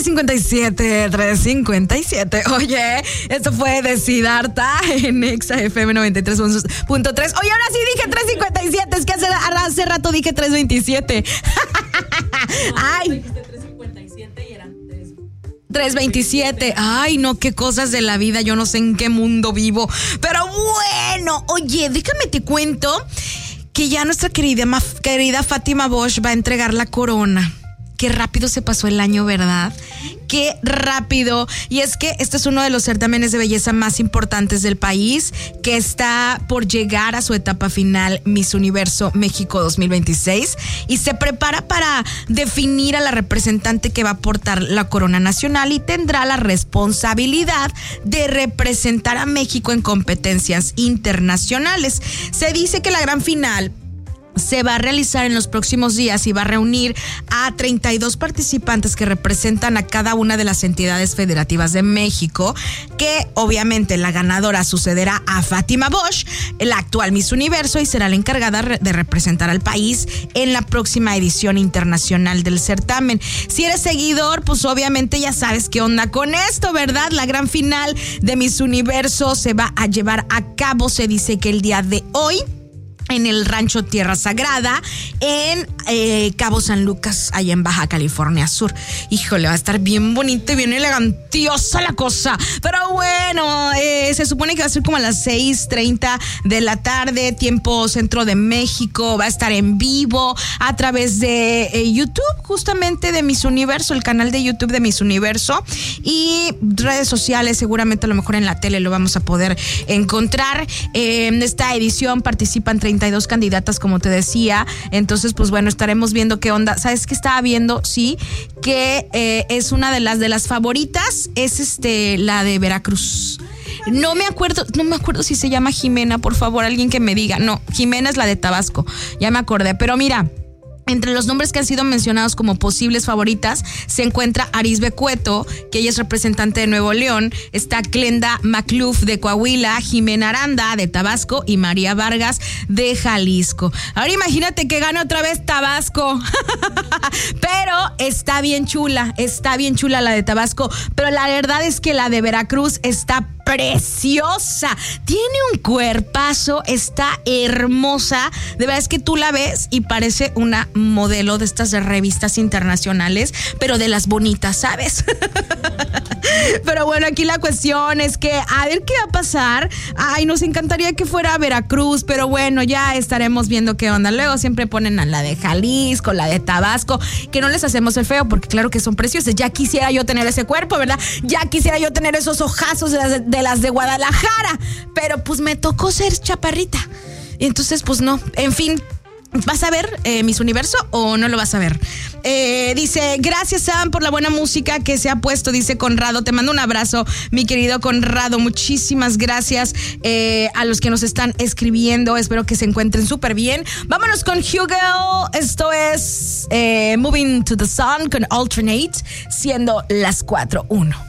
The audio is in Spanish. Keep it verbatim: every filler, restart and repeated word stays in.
cincuenta y siete, tres cincuenta y siete. Oye, esto fue de Siddhartha en Exa F M noventa y tres punto tres. Oye, ahora sí dije tres cincuenta y siete, es que hace, hace rato dije tres veintisiete. Ay. tres veintisiete. Ay, no, qué cosas de la vida. Yo no sé en qué mundo vivo. Pero bueno, oye, déjame te cuento que ya nuestra querida, querida Fátima Bosch va a entregar la corona. Qué rápido se pasó el año, ¿verdad? Qué rápido. Y es que este es uno de los certámenes de belleza más importantes del país, que está por llegar a su etapa final, Miss Universo México dos mil veintiséis, y se prepara para definir a la representante que va a portar la corona nacional y tendrá la responsabilidad de representar a México en competencias internacionales. Se dice que la gran final se va a realizar en los próximos días y va a reunir a treinta y dos participantes que representan a cada una de las entidades federativas de México, que obviamente la ganadora sucederá a Fátima Bosch, la actual Miss Universo, y será la encargada de representar al país en la próxima edición internacional del certamen. Si eres seguidor, pues obviamente ya sabes qué onda con esto, ¿verdad? La gran final de Miss Universo se va a llevar a cabo, se dice que el día de hoy, en el Rancho Tierra Sagrada, en eh, Cabo San Lucas, allá en Baja California Sur. Híjole, va a estar bien bonito y bien elegantiosa la cosa. Pero bueno, eh, se supone que va a ser como a las seis treinta de la tarde, tiempo Centro de México. Va a estar en vivo a través de eh, YouTube, justamente de Miss Universo, el canal de YouTube de Miss Universo, y redes sociales. Seguramente a lo mejor en la tele lo vamos a poder encontrar. Eh, en esta edición participan treinta y dos candidatas, como te decía. Entonces, pues bueno, estaremos viendo qué onda. ¿Sabes qué estaba viendo? Sí, que eh, es una de las de las favoritas, es este la de Veracruz. No me acuerdo, no me acuerdo si se llama Jimena, por favor, alguien que me diga. No, Jimena es la de Tabasco, ya me acordé. Pero mira, entre los nombres que han sido mencionados como posibles favoritas se encuentra Arisbe Cueto, que ella es representante de Nuevo León, está Glenda McLuff de Coahuila, Jimena Aranda de Tabasco y María Vargas de Jalisco. Ahora imagínate que gane otra vez Tabasco. Pero está bien chula, está bien chula la de Tabasco, pero la verdad es que la de Veracruz está preciosa, tiene un cuerpazo, está hermosa, de verdad es que tú la ves y parece una modelo de estas de revistas internacionales, pero de las bonitas, ¿sabes? Pero bueno, aquí la cuestión es que a ver qué va a pasar. Ay, nos encantaría que fuera a Veracruz, pero bueno, ya estaremos viendo qué onda. Luego siempre ponen a la de Jalisco, la de Tabasco, que no les hacemos el feo porque claro que son preciosas. Ya quisiera yo tener ese cuerpo, ¿verdad? Ya quisiera yo tener esos ojazos de las de, de las de Guadalajara, pero pues me tocó ser chaparrita. Entonces, pues no, en fin. ¿Vas a ver eh, Miss Universo o no lo vas a ver? Eh, dice, gracias Sam por la buena música que se ha puesto, dice Conrado. Te mando un abrazo, mi querido Conrado. Muchísimas gracias eh, a los que nos están escribiendo. Espero que se encuentren súper bien. Vámonos con Hugo. Esto es eh, Moving to the Sun con Alternate, siendo las cuatro uno.